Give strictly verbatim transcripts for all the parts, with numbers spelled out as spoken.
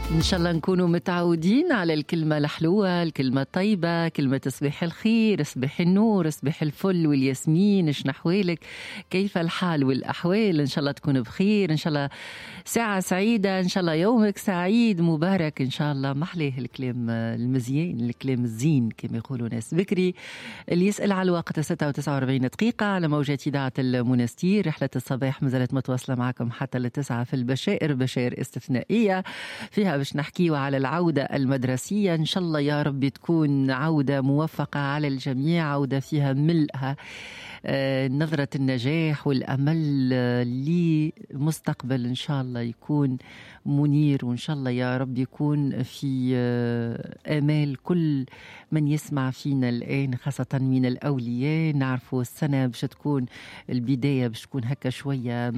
إن شاء الله نكونوا متعودين على الكلمة الحلوة، الكلمة الطيبة، كلمة تصبح الخير، صبح النور، صبح الفل والياسمين، إيش نحوالك، كيف الحال والأحوال. إن شاء الله تكون بخير، إن شاء الله ساعة سعيدة، إن شاء الله يومك سعيد مبارك إن شاء الله. محليه الكلام المزيان، الكلام الزين كما يقولوا ناس بكري. اللي يسأل على الوقت ستة وتسعة وأربعين دقيقة على موجات إذاعة المنستير. رحلة الصباح مازالت متواصلة معكم حتى للتسعة في البشائر، بشائر استثنائية فيها باش نحكيوا على العودة المدرسية. إن شاء الله يا رب تكون عودة موفقة على الجميع، عودة فيها ملئها آه نظرة النجاح والأمل آه لمستقبل إن شاء الله يكون منير، وإن شاء الله يا رب يكون في آه آمال كل من يسمع فينا الآن، خاصة من الأولياء. نعرفوا السنة باش تكون البداية باش تكون هكا شوية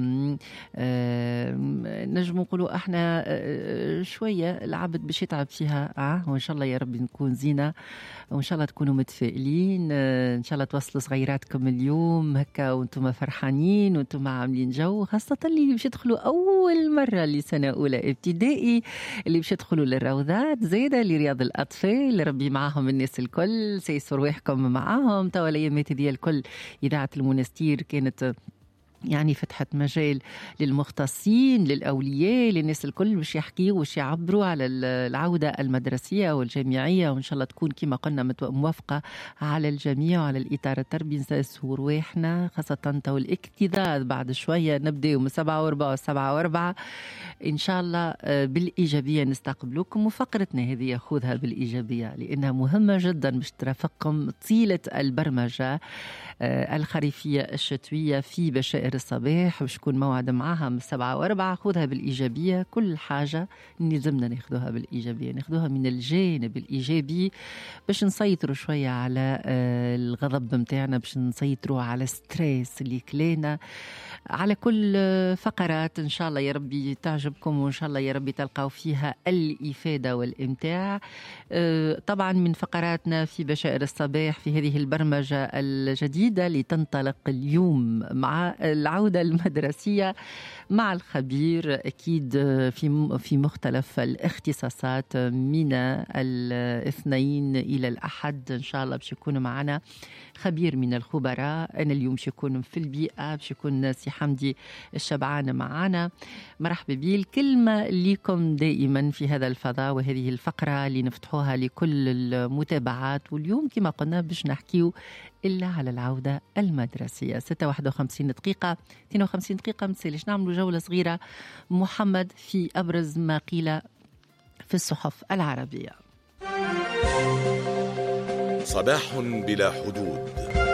آه نجم نقولوا احنا آه شوية العبد باش يتعب فيها آه وإن شاء الله يا رب نكون زينة، وإن شاء الله تكونوا متفائلين. آه إن شاء الله توصلوا صغيراتكم اليوم هكا وانتم فرحانين وانتم عاملين جو، خاصة اللي باش يدخلوا أول مرة لسنة أولى ابتدائي، اللي باش يدخلوا للروضات، زايدة لرياض الأطفال، اللي ربي معاهم الناس الكل، سيسوا رواحكم معاهم. توا الأيامات هذه الكل إذاعة المنستير كانت يعني فتحت مجال للمختصين، للأولياء، للناس الكل باش يحكيوا وش يعبروا على العودة المدرسية والجامعية، وإن شاء الله تكون كما قلنا موافقة على الجميع وعلى الإطار التربوي. نساسوا رواحنا خاصة تو الاكتظاظ بعد شوية نبدأ من سبعة وأربعة وسبعة وأربعة إن شاء الله بالإيجابية نستقبلكم. وفقرتنا هذه يأخذها بالإيجابية لأنها مهمة جدا باش ترافقكم طيلة البرمجة الخريفية الشتوية في بشائر الصباح، باش يكون موعد معها من سبعة وأربعة. خذها بالإيجابية، كل حاجة نلزمنا ناخذوها بالإيجابية، ناخذوها من الجانب الإيجابي باش نسيطروا شوية على الغضب متاعنا، باش نسيطروا على ستريس اللي كلينا، على كل فقرات إن شاء الله يا ربي تعجبكم، وإن شاء الله يا ربي تلقاو فيها الإفادة والإمتاع. طبعا من فقراتنا في بشائر الصباح في هذه البرمجة الجديدة اللي تنطلق اليوم مع العودة المدرسية مع الخبير أكيد في في مختلف الاختصاصات من الاثنين إلى الأحد إن شاء الله باش يكون معنا خبير من الخبراء. أنا اليوم باش يكون في البيئة، باش يكون سي حمدي الشبعان معنا. مرحبا بيه. الكلمة لكم دائما في هذا الفضاء وهذه الفقرة اللي نفتحوها لكل المتابعات، واليوم كما قلنا باش نحكيو إلا على العودة المدرسية. ستة واحد وخمسين دقيقة اثنين وخمسين دقيقة مسالش نعملوا جولة صغيرة محمد في أبرز ما قيل في الصحف العربية. صباح بلا حدود.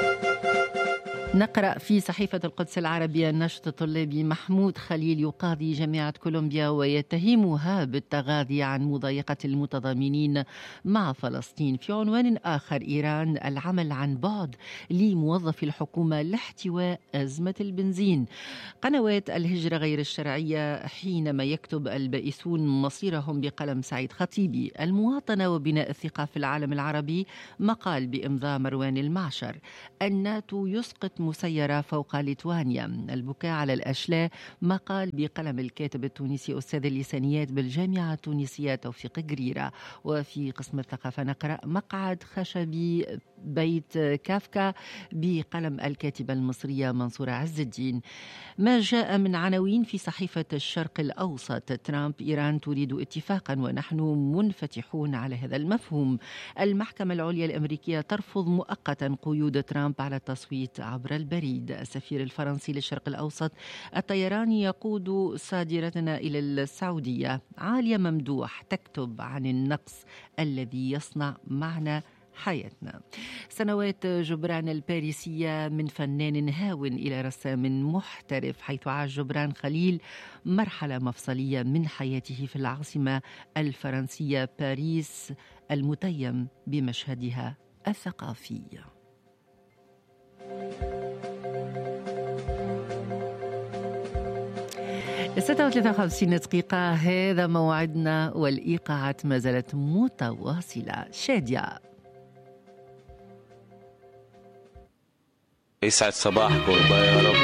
نقرأ في صحيفة القدس العربية الناشط الطلابي محمود خليل يقاضي جامعة كولومبيا ويتهمها بالتغاضي عن مضايقة المتضامنين مع فلسطين. في عنوان آخر إيران العمل عن بعد لموظفي الحكومة لاحتواء أزمة البنزين. قنوات الهجرة غير الشرعية حينما يكتب البائسون مصيرهم بقلم سعيد خطيبي. المواطنة وبناء الثقة في العالم العربي مقال بإمضاء مروان المعشر. الناتو يسقط مسيرة فوق ليتوانيا. البكاء على الأشلاء مقال بقلم الكاتب التونسي أستاذ اللسانيات بالجامعة التونسية توفيق قريرة. وفي قسم الثقافة نقرأ مقعد خشبي بيت كافكا بقلم الكاتبة المصرية منصورة عز الدين. ما جاء من عناوين في صحيفة الشرق الأوسط. ترامب إيران تريد اتفاقا ونحن منفتحون على هذا المفهوم. المحكمة العليا الأمريكية ترفض مؤقتا قيود ترامب على التصويت عبر البريد. السفير الفرنسي للشرق الأوسط الطيران يقود صادرتنا إلى السعودية. عالية ممدوح تكتب عن النقص الذي يصنع معنا حياتنا. سنوات جبران الباريسية من فنان هاون إلى رسام محترف، حيث عاش جبران خليل مرحلة مفصلية من حياته في العاصمة الفرنسية باريس المتيم بمشهدها الثقافي. ستة وثلاثة وخمسين دقيقة هذا موعدنا، والإيقاعات ما زالت متواصلة. شادية يسعد صباحكم يا رب.